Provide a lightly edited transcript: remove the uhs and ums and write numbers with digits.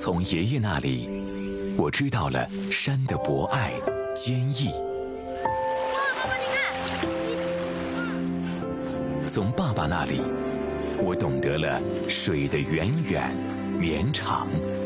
从爷爷那里，我知道了山的博爱、坚毅。 哇，爸爸你看！ 从爸爸那里，我懂得了水的源远绵长。